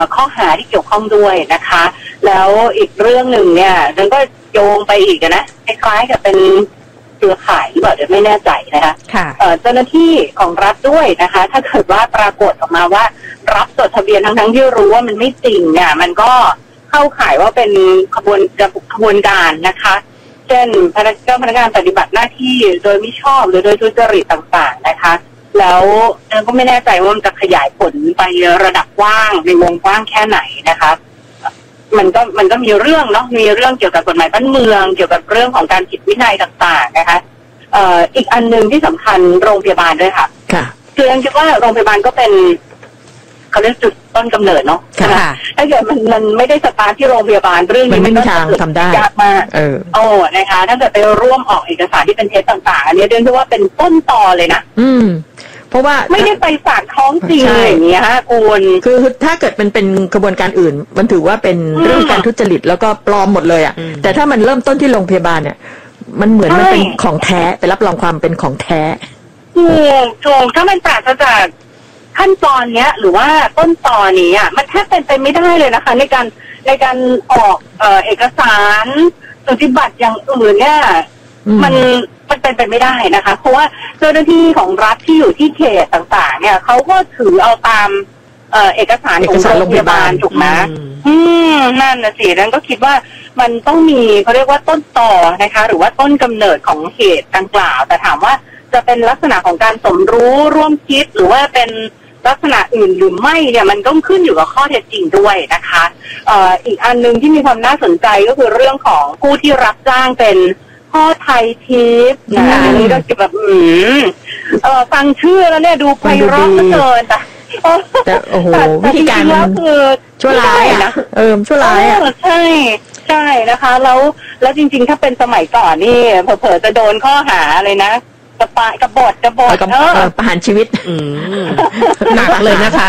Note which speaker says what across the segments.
Speaker 1: ข้อหาที่เกี่ยวข้องด้วยนะคะแล้วอีกเรื่องหนึ่งเนี่ยมันก็โยงไปอีกนะคล้ายๆกับเป็นเครือข่ายหรือเปล่าเดี๋ยวไม่แน่ใจนะคะเจ้าหน้าที่ของรัฐด้วยนะคะถ้าเกิดว่าปรากฏออกมาว่ารับจดทะเบียนทั้งที่รู้ว่ามันไม่จริงเนี่ยมันก็เข้าข่ายว่าเป็นขบวนการนะคะเช่นพนักงานปฏิบัติหน้าที่โดยไม่ชอบหรือโดยทุจริตต่างๆนะคะแล้วก็ไม่แน่ใจว่ามันจะขยายผลไประดับกว้างในวงกว้างแค่ไหนนะคะมันก็มีเรื่องเนาะมีเรื่องเกี่ยวกับกฎหมายบ้านเมืองเกี่ยวกับเรื่องของการผิดวินัยต่างๆนะคะอีกอันนึงที่สำคัญโรงพยาบาลด้วยค่ะคือยังคิดว่าโรงพยาบาลก็เป็นเขาเรียกจุดต้นกำเนิดเนาะถ้าเกิดมันไม่ได้สตาร์ทที่โรงพยาบาลเรื่องนี้
Speaker 2: ไม่มีทางทำได้
Speaker 1: ยากมากนะคะถ้าเกิดไปร่วมออกเอกสารที่เป็นเท็จต่างๆอันนี้เรียกว่าเป็นต้นตอเลยนะ
Speaker 2: เพราะว่า
Speaker 1: ไม่ได้ไปศาลท้องจริงอย่างเงี้ยฮะคุณ
Speaker 2: คือถ้าเกิดมันเป็นกระบวนการอื่นมันถือว่าเป็นเรื่องการทุจริตแล้วก็ปลอมหมดเลยอ่ะแต่ถ้ามันเริ่มต้นที่โรงพยาบาลเนี่ยมันเหมือนมันเป็นของแท้ไปรับรองความเป็นของแท้
Speaker 1: ถูกถ้ามันปราศจากขั้นตอนเนี้ยหรือว่าต้นตอนนี้อ่ะมันแทบเป็นไปไม่ได้เลยนะคะในการออกเอกสารปฏิบัติอย่างอื่นเนี่ยมันเป็นไปไม่ได้นะคะเพราะว่าเจ้าหน้าที่ของรัฐที่อยู่ที่เขตต่างๆเนี่ยเขาก็ถือเอาตามเอกสารของโรงพยาบาลถูกไหมนั่นนะสินั้นก็คิดว่ามันต้องมีเขาเรียกว่าต้นต่อนะคะหรือว่าต้นกำเนิดของเหตุดังกล่าวแต่ถามว่าจะเป็นลักษณะของการสมรู้ร่วมคิดหรือว่าเป็นลักษณะอื่นหรือไม่เนี่ยมันต้องขึ้นอยู่กับข้อเท็จจริงด้วยนะคะอีกอันนึงที่มีความน่าสนใจก็คือเรื่องของผู้ที่รับจ้างเป็นพ่อไทยทิพย์นะอันนี้ก็จะแบบฟังชื่อแล้วเนี่ยดูไพเราะเหลือเกิน
Speaker 2: แต่โอ้โหวิธีการ
Speaker 1: แล้วคือ
Speaker 2: ชั่วร้ายนะชั่วร้าย
Speaker 1: ใช่นะคะแล้วจริงๆถ้าเป็นสมัยก่อนนี่เผลอๆจะโดนข้อหาอะไรนะกบฏ
Speaker 2: ประหารชีวิต
Speaker 3: หนักเลยนะคะ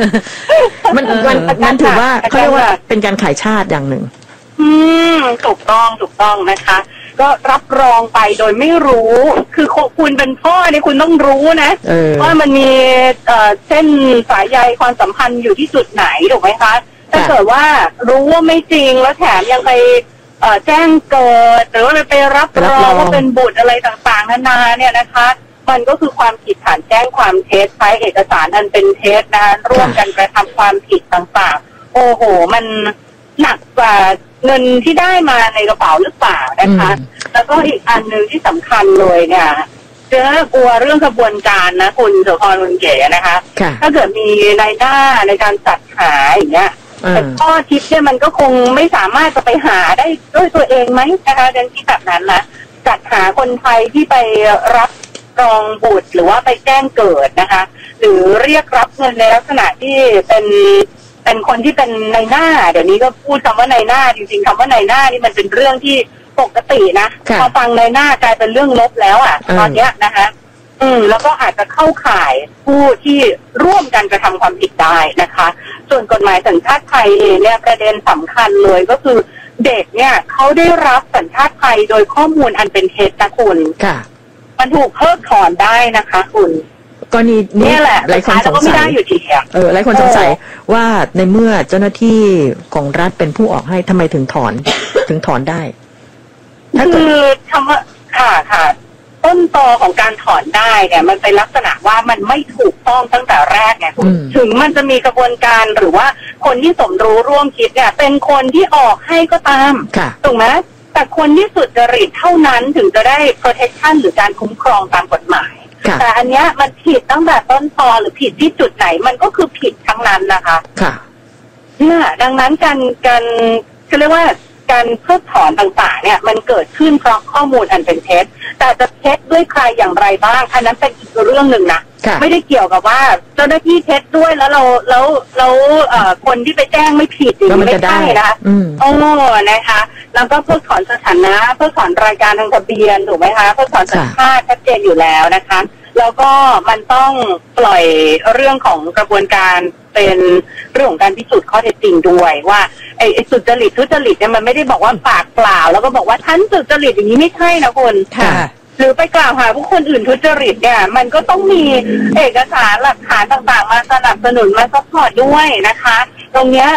Speaker 2: มันถือว่าเขาเรียกว่าเป็นการขายชาติอย่างหนึ่ง
Speaker 1: ถูกต้องนะคะก็รับรองไปโดยไม่รู้คือคุณเป็นพ่อเนี่ยคุณต้องรู้นะว่ามันมีเส้นสายใยความสัมพันธ์อยู่ที่จุดไหนถูกไหมคะถ้าเกิดว่ารู้ว่าไม่จริงแล้วแถมยังไปแจ้งเกิดหรือว่าไปรับรองว่าเป็นบุตรอะไรต่างๆนานาเนี่ยนะคะมันก็คือความผิดฐานแจ้งความเท็จใช้เอกสารอันเป็นเท็จนะคะร่วมกันกระทำความผิดต่างๆโอ้โหมันหนักกว่าเงินที่ได้มาในกระเป๋าหรือเปล่านะคะแล้วก็อีกอันหนึ่งที่สำคัญเลยเนี่ยกลัวเรื่องกระบวนการนะคุณโสภรคุณเก๋นะคะถ้าเกิดมีรายได้ในการจัดหาอย่างเงี้ยแต่ข้อทิปเนี่ยมันก็คงไม่สามารถจะไปหาได้ด้วยตัวเองไหมนะคะดังที่แบบนั้นนะจัดหาคนไทยที่ไปรับรองบุตรหรือว่าไปแจ้งเกิดนะคะหรือเรียกรับเงินในลักษณะที่เป็นคนที่เป็นนายหน้าเดี๋ยวนี้ก็พูดคำว่านายหน้าจริงๆคำว่านายหน้านี่มันเป็นเรื่องที่ปกตินะพอฟังนายหน้ากลายเป็นเรื่องลบแล้วอ่ะตอนเนี้ยนะคะแล้วก็อาจจะเข้าข่ายผู้ที่ร่วมกันกระทำความผิดได้นะคะส่วนกฎหมายสัญชาติไทยเองเนี่ยประเด็นสำคัญเลยก็คือเด็กเนี่ยเขาได้รับสัญชาติไทยโดยข้อมูลอันเป็นเท็จนะคุณมันถูกเพิกถอนได้นะคะคุณ
Speaker 2: ก็นี่แหละ
Speaker 1: หลายคนสงสัย
Speaker 2: หลายคนสงสัยว่าในเมื่อเจ้าหน้าที่ของรัฐเป็นผู้ออกให้ทำไมถึงถอนได้
Speaker 1: คือคำว่าค่ะต้นตอของการถอนได้เนี่ยมันเป็นลักษณะว่ามันไม่ถูกต้องตั้งแต่แรกไงคุณถึงมันจะมีกระบวนการหรือว่าคนที่สมรู้ร่วมคิดเนี่ยเป็นคนที่ออกให้ก็ตามถูกไหมแต่คนที่สุจริตเท่านั้นถึงจะได้ protection หรือการคุ้มครองตามกฎหมายแต่อันเนี้ยมันผิดตั้งแต่ต้นตอหรือผิดที่จุดไหนมันก็คือผิดทั้งนั้นนะคะเนี่ยดังนั้นการเรียกว่าการเพิกถอนต่างๆเนี่ยมันเกิดขึ้นเพราะข้อมูลอันเป็นเท็จแต่จะเท็จด้วยใครอย่างไรบ้างอันนั้นเป็นอีกเรื่องหนึ่งนะไม่ได้เกี่ยวกับว่าเจ้าหน้าที่เท็จด้วยแล้วเราคนที่ไปแจ้งไม่ผิดอย่างนี้ไม่ใช่นะคะนะคะแล้วก็เพิกถอนสถานะเพิกถอนรายการทางทะเบียนถูกไหมคะเพิกถอนสัญชาติชัดเจนอยู่แล้วนะคะแล้วก็มันต้องปล่อยเรื่องของกระบวนการเป็นเรื่องของการพิสูจน์ข้อเท็จจริงด้วยว่าไอ้สุจริตทุจริตเนี่ยมันไม่ได้บอกว่าปากเปล่าแล้วก็บอกว่าท่านสุจริตอย่างนี้ไม่ใช่นะคุณหรือไปกล่าวหาผู้คนอื่นทุจริตเนี่ยมันก็ต้องมีเอกสารหลักฐานต่างๆมาสนับสนุนมาซัพพอร์ตด้วยนะคะตรงเนี้ย